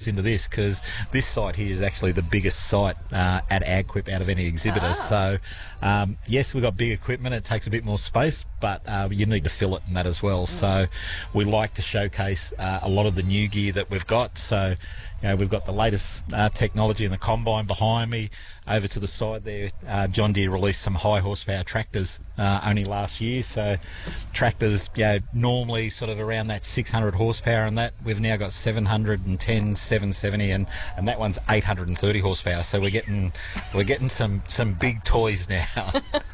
us into this because this site here is actually the biggest site at AgQuip out of any exhibitors. So, yes, we've got big equipment. It takes a bit more space, but you need to fill it in that as well. So we like to showcase a lot of the new gear that we've got. So, we've got the latest technology in the combine behind me. Over to the side there, John Deere released some high horsepower tractors only last year. So tractors, normally sort of around that 600 horsepower, and that we've now got 710, 770, and that one's 830 horsepower. So we're getting some big toys now.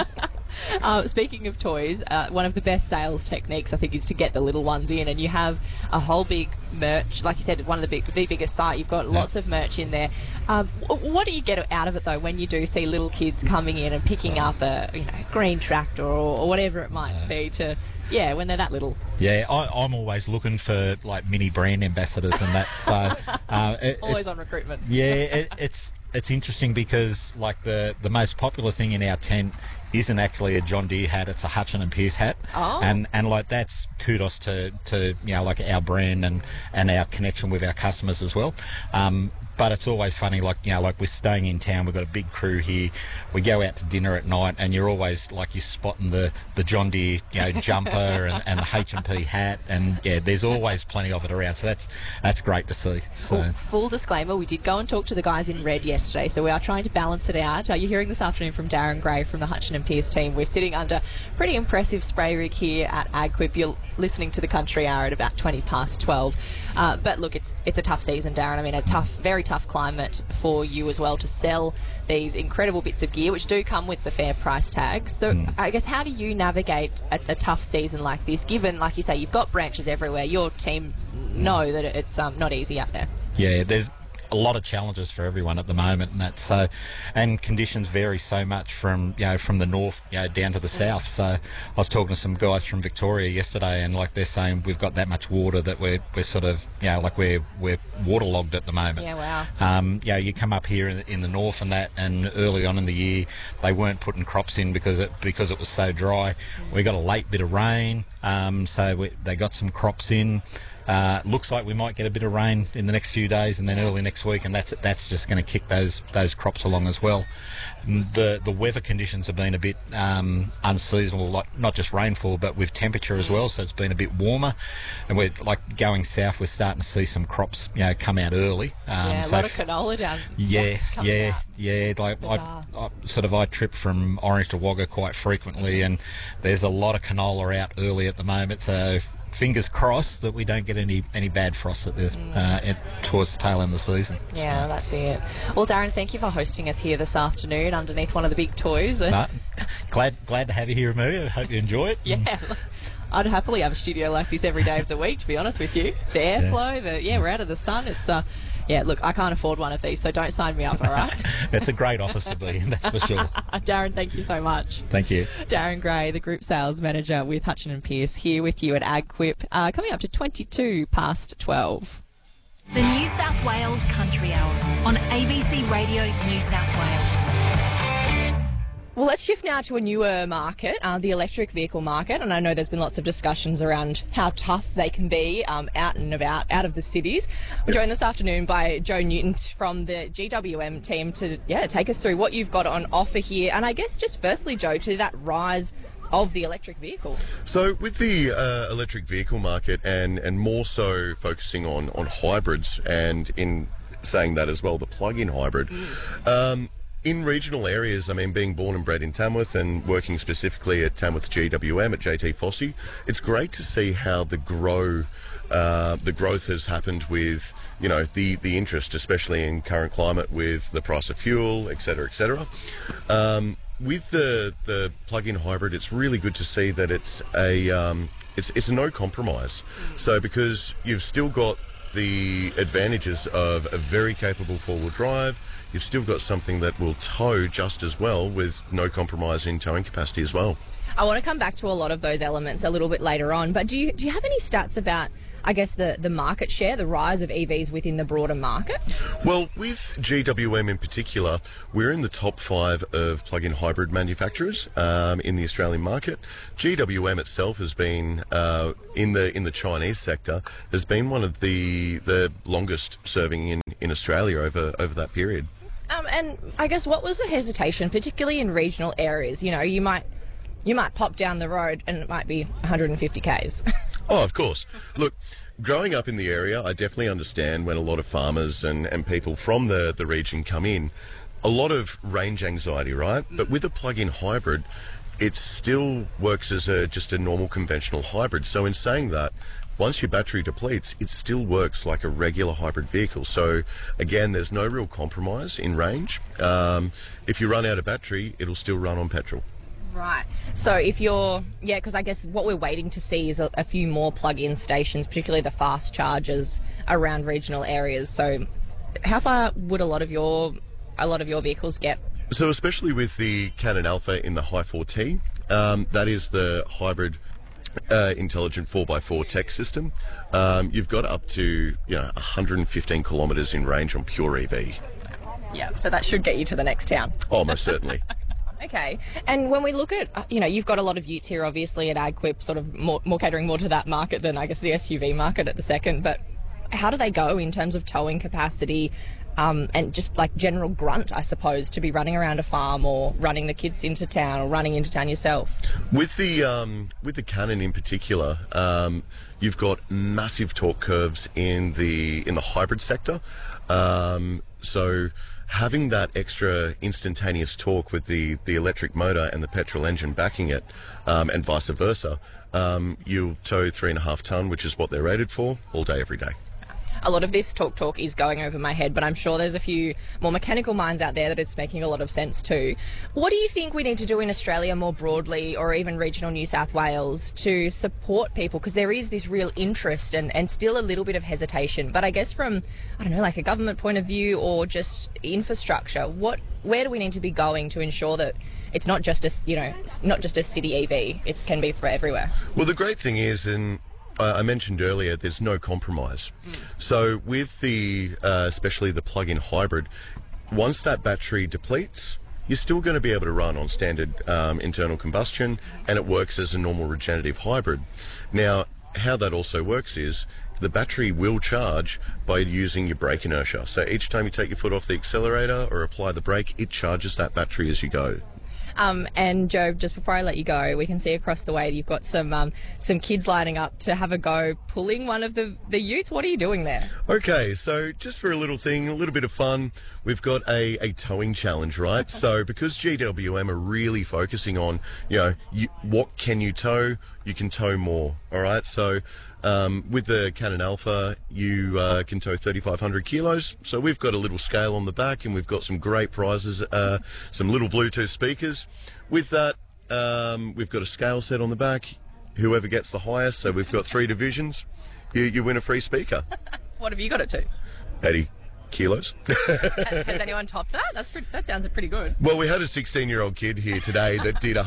Speaking of toys, one of the best sales techniques, I think, is to get the little ones in, and you have a whole big merch, like you said, one of the biggest site. You've got lots of merch in there. What do you get out of it though when you do see little kids coming in and picking up a green tractor or whatever it might be when they're that little? Yeah, I'm always looking for like mini brand ambassadors and that. So always on recruitment. Yeah, it's interesting because like the most popular thing in our tent isn't actually a John Deere hat, it's a Hutchin and Pearce hat. And like that's kudos to like our brand and our connection with our customers as well. But it's always funny, like we're staying in town, we've got a big crew here, we go out to dinner at night, and you're always like you're spotting the John Deere jumper and H&P hat, and there's always plenty of it around, so that's great to see. So full disclaimer, we did go and talk to the guys in red yesterday, so we are trying to balance it out. You're hearing this afternoon from Darren Gray from the Hutchin and Pearce team. We're sitting under a pretty impressive spray rig here at AgQuip. You're listening to the Country Hour at about 20 past 12. But look, it's a tough season, Darren. I mean, very tough climate for you as well to sell these incredible bits of gear, which do come with the fair price tag. So I guess how do you navigate a tough season like this, given, like you say, you've got branches everywhere? Your team know that it's not easy out there. Yeah, there's a lot of challenges for everyone at the moment, and that's so, and conditions vary so much from from the north down to the south. So I was talking to some guys from Victoria yesterday, and like they're saying we've got that much water that we're sort of like we're waterlogged at the moment. Yeah, wow. You come up here in the north and that, and early on in the year they weren't putting crops in because it was so dry. We got a late bit of rain, so they got some crops in. Looks like we might get a bit of rain in the next few days, and then early next week, and that's just going to kick those crops along as well. The weather conditions have been a bit unseasonal, like not just rainfall, but with temperature as well. So it's been a bit warmer, and we're like going south. We're starting to see some crops, come out early. A lot of canola down. Like I trip from Orange to Wagga quite frequently, and there's a lot of canola out early at the moment. So fingers crossed that we don't get any bad frosts towards the tail end of the season. Yeah, that's it. Well, Darren, thank you for hosting us here this afternoon underneath one of the big toys. Glad to have you here, Amelia. I hope you enjoy it. Yeah. I'd happily have a studio like this every day of the week, to be honest with you. The airflow, we're out of the sun. It's look, I can't afford one of these, so don't sign me up, all right? It's a great office to be in, that's for sure. Darren, thank you so much. Thank you. Darren Gray, the Group Sales Manager with Hutchin and Pearce, here with you at AgQuip, coming up to 22 past 12. The New South Wales Country Hour on ABC Radio New South Wales. Well, let's shift now to a newer market, the electric vehicle market. And I know there's been lots of discussions around how tough they can be out and about, out of the cities. We're joined this afternoon by Joe Newton from the GWM team to take us through what you've got on offer here. And I guess just firstly, Joe, to that rise of the electric vehicle. So with the electric vehicle market and more so focusing on hybrids, and in saying that as well, the plug-in hybrid, in regional areas, I mean, being born and bred in Tamworth and working specifically at Tamworth GWM at JT Fossey, it's great to see how the growth has happened with, the interest, especially in current climate with the price of fuel, et cetera, et cetera. With the plug-in hybrid, it's really good to see that it's a no compromise. So because you've still got the advantages of a very capable four-wheel drive, you've still got something that will tow just as well with no compromise in towing capacity as well. I want to come back to a lot of those elements a little bit later on, but do you have any stats about I guess, the market share, the rise of EVs within the broader market? Well, with GWM in particular, we're in the top 5 of plug-in hybrid manufacturers in the Australian market. GWM itself has been in the Chinese sector has been one of the longest serving in Australia over that period. And I guess what was the hesitation, particularly in regional areas? You know, you might pop down the road and it might be 150 k's. Oh, of course. Look, growing up in the area, I definitely understand when a lot of farmers and people from the region come in. A lot of range anxiety, right? But with a plug-in hybrid, it still works as just a normal conventional hybrid. So in saying that, once your battery depletes, it still works like a regular hybrid vehicle. So again, there's no real compromise in range. If you run out of battery, it'll still run on petrol. Right. So if you're, because I guess what we're waiting to see is a few more plug-in stations, particularly the fast chargers around regional areas. So how far would a lot of your vehicles get? So especially with the Canon Alpha in the Hi4T, that is the hybrid intelligent 4x4 tech system. You've got up to 115 kilometres in range on pure EV. Yeah, so that should get you to the next town. Oh, most certainly. Okay, and when we look at, you've got a lot of utes here, obviously, at AgQuip, sort of more catering more to that market than, I guess, the SUV market at the second, but how do they go in terms of towing capacity and just like general grunt, I suppose, to be running around a farm or running the kids into town or running into town yourself? With the Canon in particular, you've got massive torque curves in the hybrid sector, so having that extra instantaneous torque with the electric motor and the petrol engine backing it, and vice versa, you'll tow 3.5 tonne, which is what they're rated for, all day, every day. A lot of this talk is going over my head, but I'm sure there's a few more mechanical minds out there that it's making a lot of sense too. What do you think we need to do in Australia more broadly, or even regional New South Wales, to support people? Because there is this real interest and still a little bit of hesitation. But I guess from, I don't know, like a government point of view or just infrastructure, where do we need to be going to ensure that it's not just a city EV, it can be for everywhere? Well, the great thing is, I mentioned earlier, there's no compromise. So with especially the plug-in hybrid, once that battery depletes, you're still going to be able to run on standard internal combustion, and it works as a normal regenerative hybrid. Now, how that also works is the battery will charge by using your brake inertia. So each time you take your foot off the accelerator or apply the brake, it charges that battery as you go. And Joe, just before I let you go, we can see across the way you've got some kids lining up to have a go pulling one of the utes. What are you doing there? Okay, so just for a little thing, a little bit of fun, we've got a towing challenge, right? So because GWM are really focusing on, what can you tow? You can tow more, all right? So with the Canon Alpha, you can tow 3,500 kilos. So we've got a little scale on the back, and we've got some great prizes, some little Bluetooth speakers. With that, we've got a scale set on the back. Whoever gets the highest, so we've got 3 divisions, you win a free speaker. What have you got it to? 80 kilos. Has anyone topped that? That sounds pretty good. Well, we had a 16-year-old kid here today that did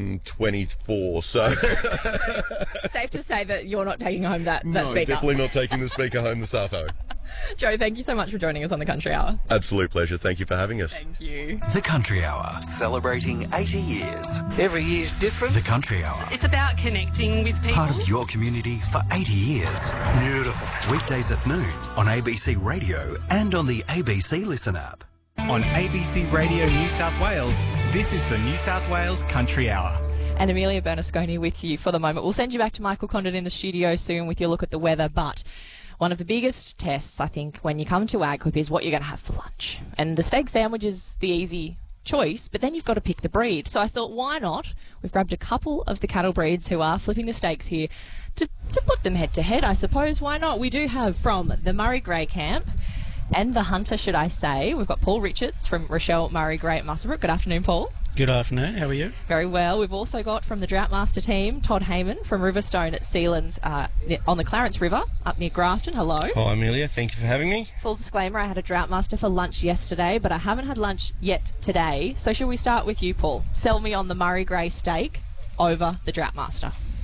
124, so... Safe to say that you're not taking home that No, speaker. definitely not taking the speaker home this afternoon. Joe, thank you so much for joining us on the Country Hour. Absolute pleasure. Thank you for having us. Thank you. The Country Hour, celebrating 80 years. Every year's different. The Country Hour, It's about connecting with people. part of your community for 80 years. Beautiful. Weekdays at noon on ABC Radio and on the ABC Listen app. On ABC Radio New South Wales, this is the New South Wales Country Hour. And Amelia Bernasconi with you for the moment. We'll send you back to Michael Condon in the studio soon with your look at the weather, but one of the biggest tests, I think, when you come to AgQuip is what you're going to have for lunch. And the steak sandwich is the easy choice, but then you've got to pick the breed. So I thought, why not? We've grabbed a couple of the cattle breeds who are flipping the steaks here to put them head to head, I suppose. Why not? We do have from the Murray Grey camp and the Hunter, should I say. We've got Paul Richards from Rochelle Murray Grey at Muswellbrook. Good afternoon, Paul. Good afternoon, how are you? Very well. We've also got from the Droughtmaster team, Todd Heyman from Riverstone at Sealands on the Clarence River up near Grafton. Hello. Hi Amelia, thank you for having me. Full disclaimer, I had a Droughtmaster for lunch yesterday, but I haven't had lunch yet today. So shall we start with you, Paul? Sell me on the Murray Grey steak over the Droughtmaster.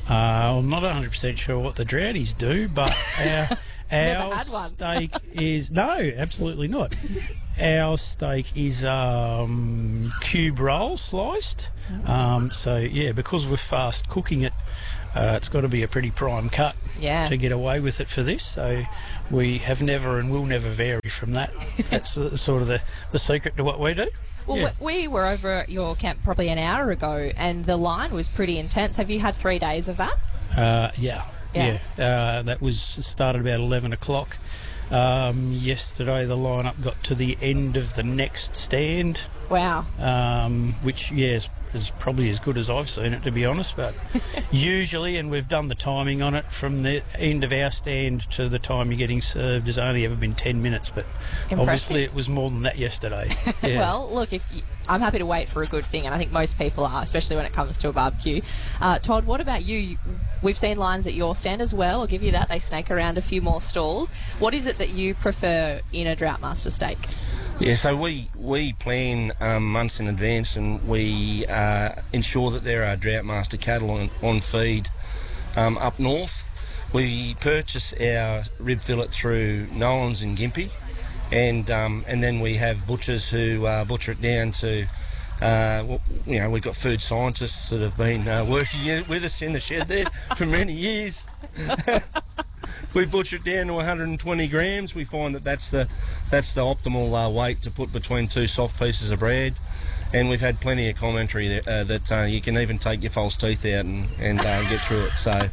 I'm not 100% sure what the Droughties do, but our had one. steak is... No, absolutely not. Our steak is cube roll sliced. So, yeah, because we're fast cooking it, it's got to be a pretty prime cut to get away with it for this. So we have never and will never vary from that. That's sort of the secret to what we do. Well, we were over at your camp probably an hour ago, and the line was pretty intense. Have you had 3 days of that? Yeah. That was started about 11 o'clock. Yesterday, the lineup got to the end of the next stand. Wow. Which, is probably as good as I've seen it, to be honest. But usually, and we've done the timing on it, from the end of our stand to the time you're getting served has only ever been 10 minutes. But obviously, it was more than that yesterday. Yeah. Well, look, I'm happy to wait for a good thing, and I think most people are, especially when it comes to a barbecue. Todd, what about you? We've seen lines at your stand as well. I'll give you that. They snake around a few more stalls. What is it that you prefer in a Droughtmaster steak? Yeah, so we plan months in advance, and we ensure that there are Droughtmaster cattle on feed up north. We purchase our rib fillet through Nolan's in Gympie, and then we have butchers who butcher it down to. We've got food scientists that have been working with us in the shed there for many years. We butcher it down to 120 grams. We find that that's the optimal weight to put between two soft pieces of bread. And we've had plenty of commentary that you can even take your false teeth out and get through it. So,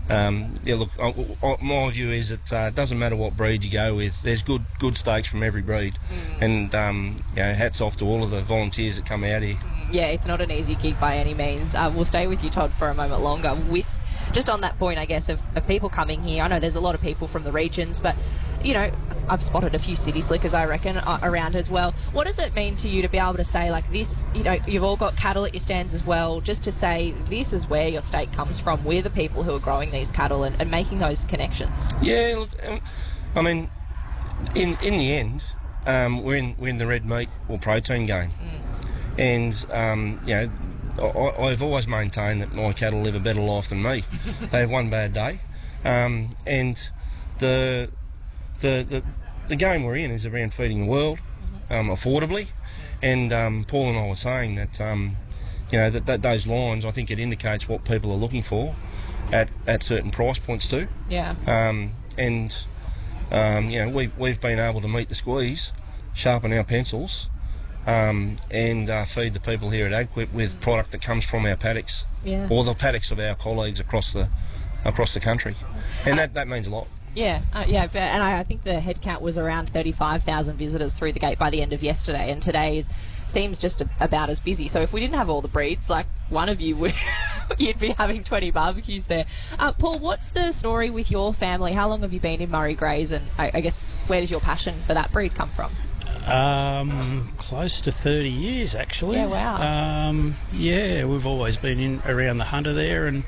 my view is it doesn't matter what breed you go with. There's good steaks from every breed. And, hats off to all of the volunteers that come out here. Yeah, it's not an easy gig by any means. We'll stay with you, Todd, for a moment longer. Just on that point, I guess, of people coming here. I know there's a lot of people from the regions, but, I've spotted a few city slickers, I reckon, around as well. What does it mean to you to be able to say, like, this, you've all got cattle at your stands as well, just to say this is where your steak comes from, we're the people who are growing these cattle and making those connections? Yeah, look, I mean, in the end, we're in the red meat or protein game. And, I've always maintained that my cattle live a better life than me. They have one bad day. And the game we're in is around feeding the world affordably. And Paul and I were saying that, that those lines, I think it indicates what people are looking for at certain price points too. Yeah. We've been able to meet the squeeze, sharpen our pencils, and feed the people here at AgQuip with product that comes from our paddocks, or the paddocks of our colleagues across the country, and that means a lot. Yeah, and I think the head count was around 35,000 visitors through the gate by the end of yesterday, and today seems just about as busy. So if we didn't have all the breeds, like one of you you'd be having 20 barbecues there. Paul, what's the story with your family? How long have you been in Murray Greys, and I guess where does your passion for that breed come from? Close to 30 years, actually. Yeah, wow. We've always been around the Hunter there, and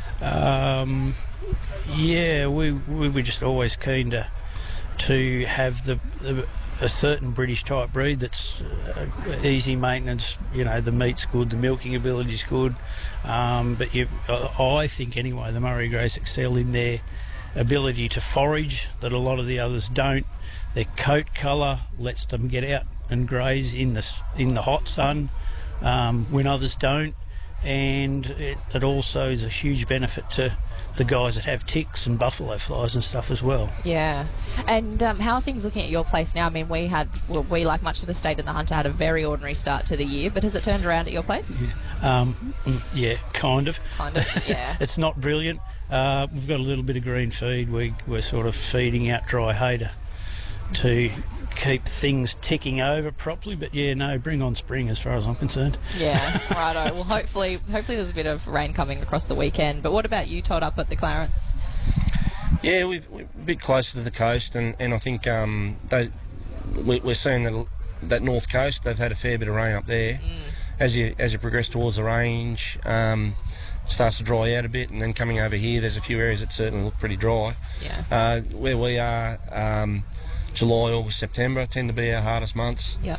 we were just always keen to have a certain British type breed that's easy maintenance. The meat's good, the milking ability's good, but I think anyway the Murray Greys excel in their ability to forage that a lot of the others don't. Their coat colour lets them get out and graze in the hot sun when others don't, and it also is a huge benefit to the guys that have ticks and buffalo flies and stuff as well. Yeah. And how are things looking at your place now? I mean, we, like much of the state and the Hunter, had a very ordinary start to the year, but has it turned around at your place? Yeah, kind of. Kind of, yeah. It's not brilliant. We've got a little bit of green feed. We're sort of feeding out dry hay to keep things ticking over properly, but bring on spring as far as I'm concerned. Yeah, righto. Well, hopefully there's a bit of rain coming across the weekend. But what about you, Todd, up at the Clarence? Yeah, we're a bit closer to the coast, and I think we're seeing that north coast. They've had a fair bit of rain up there. As you progress towards the range, it starts to dry out a bit, and then coming over here, there's a few areas that certainly look pretty dry. Yeah. Where we are, July, August, September tend to be our hardest months. Yeah.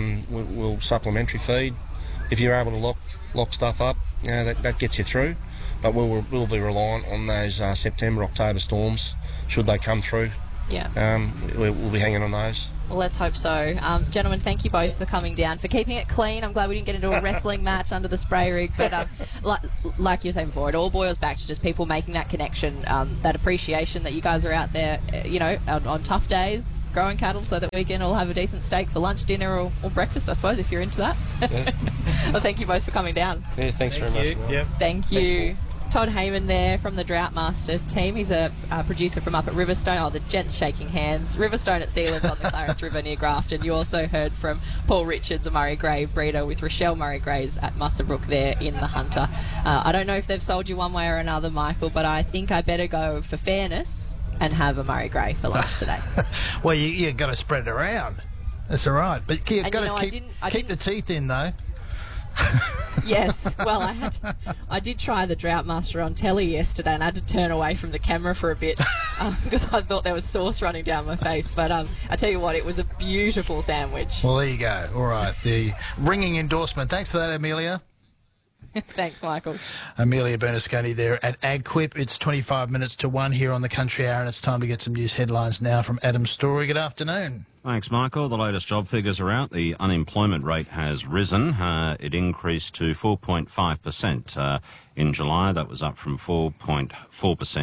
We'll supplementary feed. If you're able to lock stuff up, that gets you through. but we'll be reliant on those September, October storms should they come through. Yeah. We'll be hanging on those. Well, let's hope so. Gentlemen, thank you both for coming down, for keeping it clean. I'm glad we didn't get into a wrestling match under the spray rig, but like you were saying before, it all boils back to just people making that connection, that appreciation that you guys are out there, on tough days, growing cattle so that we can all have a decent steak for lunch, dinner or breakfast, I suppose, if you're into that. Yeah. Well, thank you both for coming down. Yeah, thanks very much. Yep. Thank you. Todd Heyman there from the Droughtmaster team. He's a producer from up at Riverstone. Oh, the gents shaking hands. Riverstone at Sealands on the Clarence River near Grafton. You also heard from Paul Richards, a Murray Grey breeder, with Rochelle Murray Greys at Muswellbrook there in the Hunter. I don't know if they've sold you one way or another, Michael, but I think I better go for fairness and have a Murray Grey for lunch today. Well, you got to spread it around. That's all right. But you've got to keep the teeth in, though. Yes, well, I did try the Droughtmaster on telly yesterday, and I had to turn away from the camera for a bit because I thought there was sauce running down my face. But I tell you what, it was a beautiful sandwich. Well, there you go. All right, the ringing endorsement. Thanks for that, Amelia. Thanks, Michael. Amelia Bernasconi there at AgQuip. It's 25 minutes to 1 here on the Country Hour, and it's time to get some news headlines now from Adam Story. Good afternoon. Thanks, Michael. The latest job figures are out. The unemployment rate has risen. It increased to 4.5% in July. That was up from 4.4%